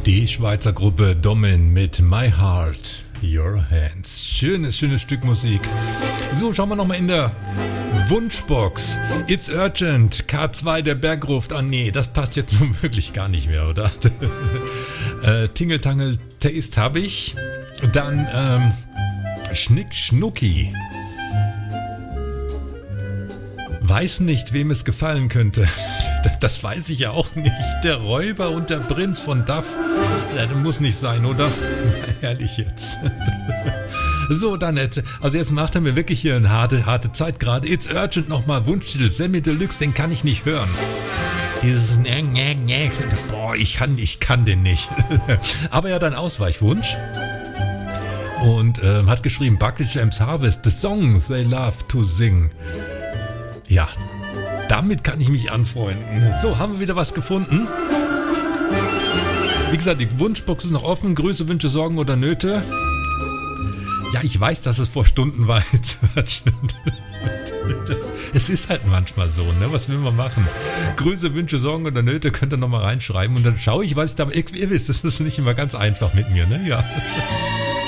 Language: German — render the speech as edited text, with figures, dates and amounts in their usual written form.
Die Schweizer Gruppe Domin mit My Heart, Your Hands. Schönes Stück Musik. So, schauen wir nochmal in der Wunschbox. It's Urgent, K2, der Berg ruft an. Nee, das passt jetzt so wirklich gar nicht mehr, oder? Tingle Tangle Taste habe ich. Dann Schnick Schnucki. Weiß nicht, wem es gefallen könnte. Das weiß ich ja auch nicht. Der Räuber und der Prinz von Duff. Das muss nicht sein, oder? Ehrlich jetzt. So, dann jetzt. Also jetzt macht er mir wirklich hier eine harte Zeit gerade. It's Urgent nochmal. Wunschtitel Semi Deluxe, den kann ich nicht hören. Dieses boah, ich kann den nicht. Aber er hat einen Ausweichwunsch. Und hat geschrieben, Buckley James Harvest, the song they love to sing. Ja, damit kann ich mich anfreunden. So, haben wir wieder was gefunden. Wie gesagt, die Wunschbox ist noch offen. Grüße, Wünsche, Sorgen oder Nöte. Ja, ich weiß, dass es vor Stunden war. Es ist halt manchmal so, ne? Was will man machen? Grüße, Wünsche, Sorgen oder Nöte könnt ihr nochmal reinschreiben. Und dann schaue ich, was ich da... Ihr wisst, das ist nicht immer ganz einfach mit mir, ne? Ja.